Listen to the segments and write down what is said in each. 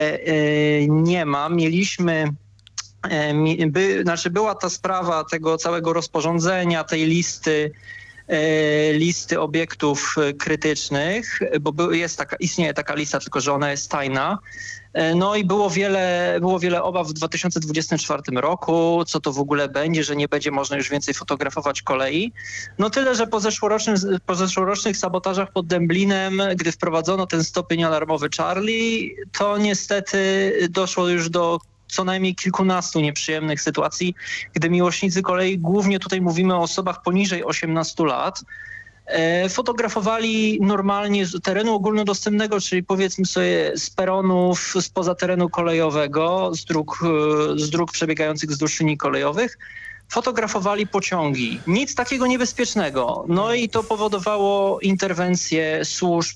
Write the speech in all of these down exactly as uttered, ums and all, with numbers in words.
nie ma. Mieliśmy, by, znaczy była ta sprawa tego całego rozporządzenia, tej listy, listy obiektów krytycznych, bo jest taka, istnieje taka lista, tylko że ona jest tajna. No i było wiele, było wiele obaw w dwa tysiące dwudziestym czwartym roku, co to w ogóle będzie, że nie będzie można już więcej fotografować kolei. No tyle, że po, zeszłorocznym, po zeszłorocznych sabotażach pod Dęblinem, gdy wprowadzono ten stopień alarmowy Charlie, to niestety doszło już do co najmniej kilkunastu nieprzyjemnych sytuacji, gdy miłośnicy kolei, głównie tutaj mówimy o osobach poniżej osiemnastu lat, fotografowali normalnie z terenu ogólnodostępnego, czyli powiedzmy sobie z peronów, spoza terenu kolejowego, z dróg, z dróg przebiegających wzdłuż linii kolejowych, fotografowali pociągi. Nic takiego niebezpiecznego. No i to powodowało interwencje służb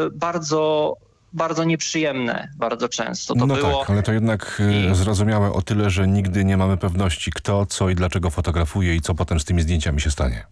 bardzo bardzo nieprzyjemne, bardzo często. To no było... tak, ale to jednak I... zrozumiałe o tyle, że nigdy nie mamy pewności, kto, co i dlaczego fotografuje i co potem z tymi zdjęciami się stanie.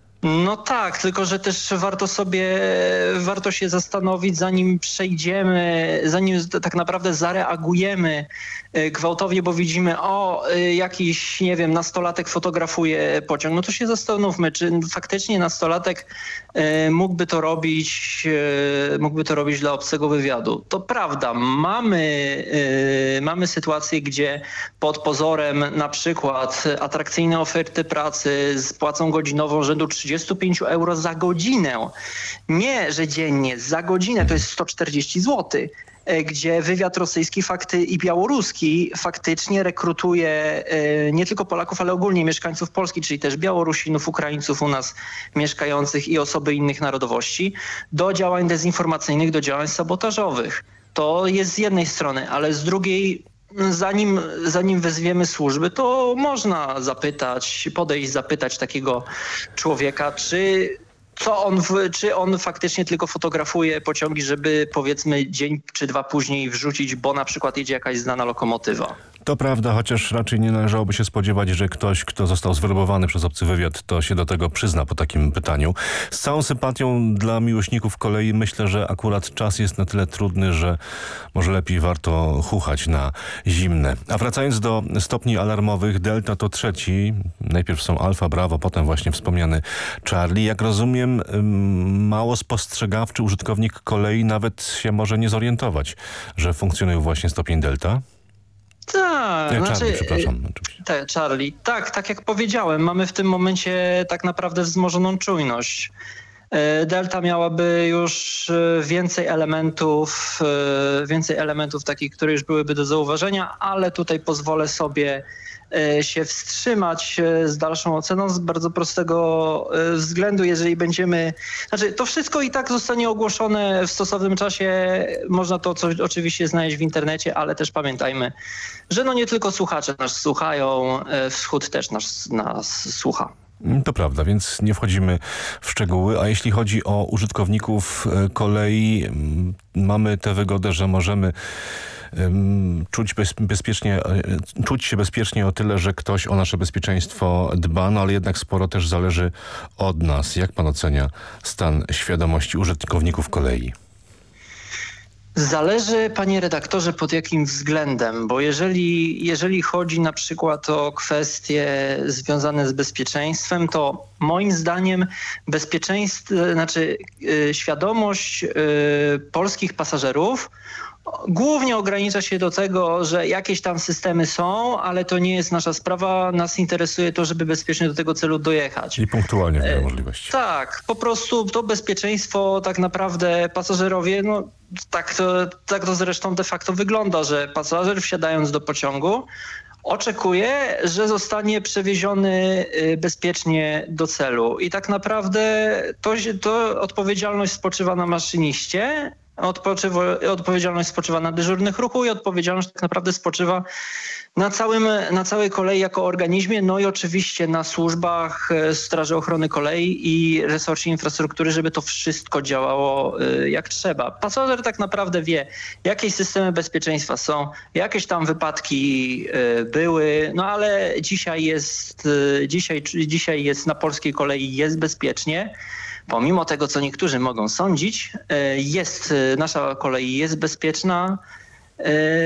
No tak, tylko że też warto sobie, warto się zastanowić, zanim przejdziemy, zanim tak naprawdę zareagujemy gwałtownie, bo widzimy, o, jakiś, nie wiem, nastolatek fotografuje pociąg. No to się zastanówmy, czy faktycznie nastolatek mógłby to robić, mógłby to robić dla obcego wywiadu. To prawda, mamy, mamy sytuację, gdzie pod pozorem na przykład atrakcyjne oferty pracy z płacą godzinową rzędu trzydzieści pięć euro za godzinę. Nie, że dziennie, za godzinę to jest sto czterdzieści złotych. Gdzie wywiad rosyjski fakty i białoruski faktycznie rekrutuje nie tylko Polaków, ale ogólnie mieszkańców Polski, czyli też Białorusinów, Ukraińców u nas mieszkających i osoby innych narodowości do działań dezinformacyjnych, do działań sabotażowych. To jest z jednej strony, ale z drugiej Zanim, zanim wezwiemy służby, to można zapytać, podejść, zapytać takiego człowieka, czy, co on, czy on faktycznie tylko fotografuje pociągi, żeby powiedzmy dzień czy dwa później wrzucić, bo na przykład jedzie jakaś znana lokomotywa. To prawda, chociaż raczej nie należałoby się spodziewać, że ktoś, kto został zwerbowany przez obcy wywiad, to się do tego przyzna po takim pytaniu. Z całą sympatią dla miłośników kolei myślę, że akurat czas jest na tyle trudny, że może lepiej warto chuchać na zimne. A wracając do stopni alarmowych, Delta to trzeci. Najpierw są Alfa, Bravo, potem właśnie wspomniany Charlie. Jak rozumiem, mało spostrzegawczy użytkownik kolei nawet się może nie zorientować, że funkcjonuje właśnie stopień Delta. Tak, nie, znaczy, Charlie, przepraszam. Oczywiście. Te, Charlie. Tak, tak jak powiedziałem, mamy w tym momencie tak naprawdę wzmożoną czujność. Delta miałaby już więcej elementów, więcej elementów takich, które już byłyby do zauważenia, ale tutaj pozwolę sobie się wstrzymać z dalszą oceną z bardzo prostego względu, jeżeli będziemy... Znaczy to wszystko i tak zostanie ogłoszone w stosownym czasie, można to coś oczywiście znaleźć w internecie, ale też pamiętajmy, że no nie tylko słuchacze nas słuchają, wschód też nas, nas słucha. To prawda, więc nie wchodzimy w szczegóły, a jeśli chodzi o użytkowników kolei, mamy tę wygodę, że możemy czuć bezpiecznie, czuć się bezpiecznie o tyle, że ktoś o nasze bezpieczeństwo dba, no ale jednak sporo też zależy od nas. Jak pan ocenia stan świadomości użytkowników kolei? Zależy, panie redaktorze, pod jakim względem, bo jeżeli, jeżeli chodzi na przykład o kwestie związane z bezpieczeństwem, to moim zdaniem bezpieczeństwo, znaczy yy, świadomość yy, polskich pasażerów głównie ogranicza się do tego, że jakieś tam systemy są, ale to nie jest nasza sprawa. Nas interesuje to, żeby bezpiecznie do tego celu dojechać. I punktualnie w miarę możliwości. Tak, po prostu to bezpieczeństwo tak naprawdę pasażerowie, no tak to, tak to zresztą de facto wygląda, że pasażer wsiadając do pociągu oczekuje, że zostanie przewieziony bezpiecznie do celu. I tak naprawdę to, to odpowiedzialność spoczywa na maszyniście, odpowiedzialność spoczywa na dyżurnych ruchu i odpowiedzialność tak naprawdę spoczywa na, całym, na całej kolei jako organizmie, no i oczywiście na służbach Straży Ochrony Kolei i resorcie infrastruktury, żeby to wszystko działało jak trzeba. Pasażer tak naprawdę wie, jakie systemy bezpieczeństwa są, jakieś tam wypadki były, no ale dzisiaj jest, dzisiaj, dzisiaj jest na polskiej kolei jest bezpiecznie. Pomimo tego, co niektórzy mogą sądzić, jest, nasza kolej jest bezpieczna.